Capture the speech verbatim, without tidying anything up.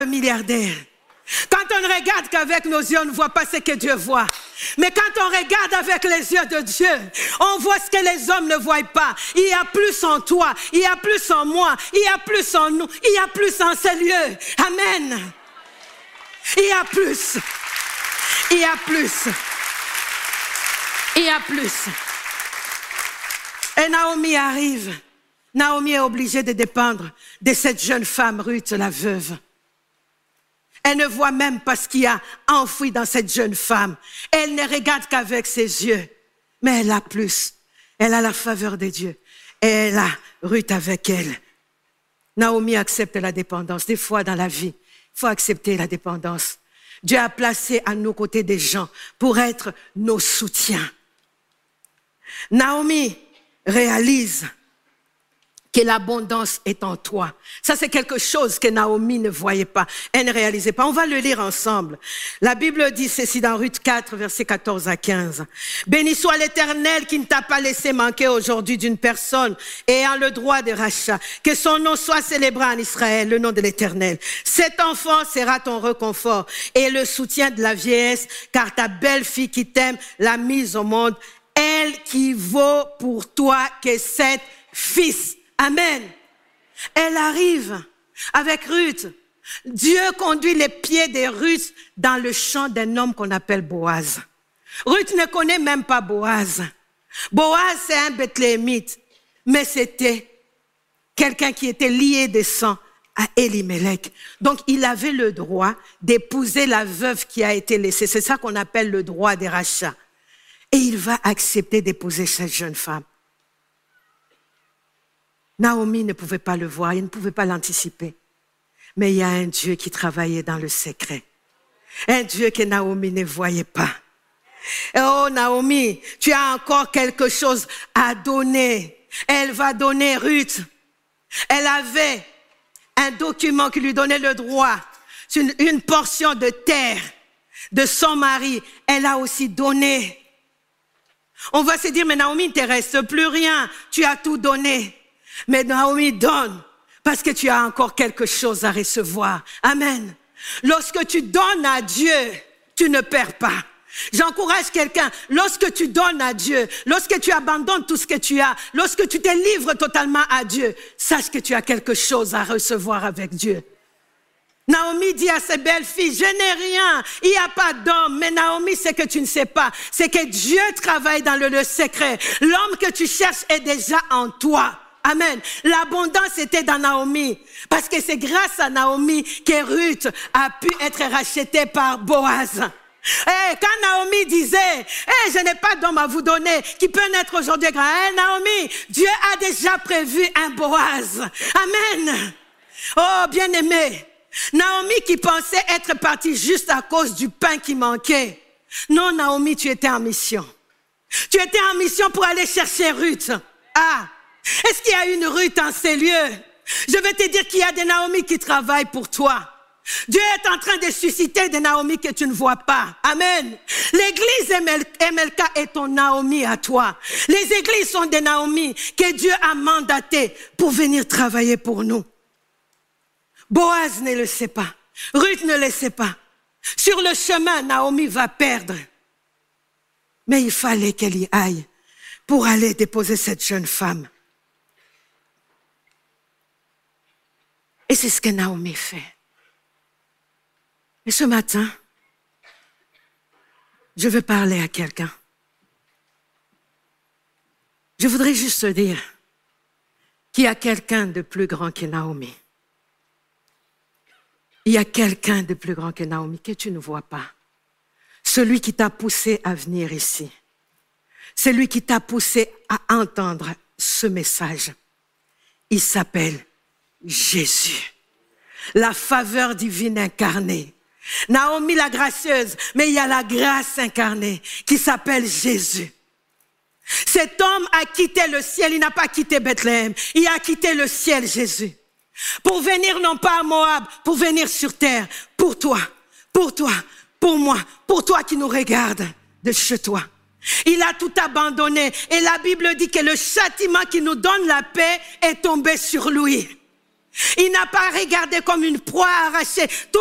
milliardaire. Quand on ne regarde qu'avec nos yeux, on ne voit pas ce que Dieu voit. Mais quand on regarde avec les yeux de Dieu, on voit ce que les hommes ne voient pas. Il y a plus en toi, il y a plus en moi, il y a plus en nous, il y a plus en ces lieux. Amen. Il y a plus. Il y a plus. Il y a plus. Et Naomi arrive. Naomi est obligée de dépendre de cette jeune femme, Ruth, la veuve. Elle ne voit même pas ce qu'il y a enfoui dans cette jeune femme. Elle ne regarde qu'avec ses yeux. Mais elle a plus. Elle a la faveur de Dieu. Et elle a Ruth avec elle. Naomi accepte la dépendance. Des fois dans la vie, il faut accepter la dépendance. Dieu a placé à nos côtés des gens pour être nos soutiens. Naomi réalise que l'abondance est en toi. Ça, c'est quelque chose que Naomi ne voyait pas. Elle ne réalisait pas. On va le lire ensemble. La Bible dit ceci dans Ruth quatre, versets quatorze à quinze. « Béni soit l'Éternel qui ne t'a pas laissé manquer aujourd'hui d'une personne ayant le droit de rachat. Que son nom soit célébré en Israël, le nom de l'Éternel. Cet enfant sera ton réconfort et le soutien de la vieillesse, car ta belle-fille qui t'aime l'a mise au monde, elle qui vaut pour toi que sept fils. » Amen. Elle arrive avec Ruth. Dieu conduit les pieds de Ruth dans le champ d'un homme qu'on appelle Boaz. Ruth ne connaît même pas Boaz. Boaz, c'est un Bethléemite, mais c'était quelqu'un qui était lié de sang à Elimelech. Donc, il avait le droit d'épouser la veuve qui a été laissée. C'est ça qu'on appelle le droit des rachats. Et il va accepter d'épouser cette jeune femme. Naomi ne pouvait pas le voir, il ne pouvait pas l'anticiper. Mais il y a un Dieu qui travaillait dans le secret. Un Dieu que Naomi ne voyait pas. Oh Naomi, tu as encore quelque chose à donner. Elle va donner Ruth. Elle avait un document qui lui donnait le droit, une, une portion de terre de son mari. Elle a aussi donné. On va se dire, mais Naomi, il ne te reste plus rien. Tu as tout donné. Mais Naomi donne parce que tu as encore quelque chose à recevoir. Amen. Lorsque tu donnes à Dieu, tu ne perds pas. J'encourage quelqu'un, lorsque tu donnes à Dieu, lorsque tu abandonnes tout ce que tu as, lorsque tu te livres totalement à Dieu, sache que tu as quelque chose à recevoir avec Dieu. Naomi dit à ses belles-filles, je n'ai rien, il n'y a pas d'homme. Mais Naomi, c'est que tu ne sais pas, c'est que Dieu travaille dans le, le secret. L'homme que tu cherches est déjà en toi. Amen. L'abondance était dans Naomi. Parce que c'est grâce à Naomi que Ruth a pu être rachetée par Boaz. Hey, quand Naomi disait, hey, je n'ai pas d'homme à vous donner qui peut naître aujourd'hui. Hey, Naomi, Dieu a déjà prévu un Boaz. Amen. Oh, bien-aimé. Naomi qui pensait être partie juste à cause du pain qui manquait. Non, Naomi, tu étais en mission. Tu étais en mission pour aller chercher Ruth. Ah. Est-ce qu'il y a une Ruth en ces lieux? Je vais te dire qu'il y a des Naomi qui travaillent pour toi. Dieu est en train de susciter des Naomi que tu ne vois pas. Amen. L'église M L K est ton Naomi à toi. Les églises sont des Naomi que Dieu a mandaté pour venir travailler pour nous. Boaz ne le sait pas. Ruth ne le sait pas. Sur le chemin, Naomi va perdre. Mais il fallait qu'elle y aille pour aller déposer cette jeune femme. Et c'est ce que Naomi fait. Et ce matin, je veux parler à quelqu'un. Je voudrais juste te dire qu'il y a quelqu'un de plus grand que Naomi. Il y a quelqu'un de plus grand que Naomi que tu ne vois pas. Celui qui t'a poussé à venir ici. Celui qui t'a poussé à entendre ce message. Il s'appelle Jésus, la faveur divine incarnée. Naomi la gracieuse, mais il y a la grâce incarnée qui s'appelle Jésus. Cet homme a quitté le ciel, il n'a pas quitté Bethléem, il a quitté le ciel, Jésus, pour venir non pas à Moab, pour venir sur terre, pour toi, pour toi, pour moi, pour toi qui nous regardes de chez toi. Il a tout abandonné et la Bible dit que le châtiment qui nous donne la paix est tombé sur lui. Il n'a pas regardé comme une proie arrachée.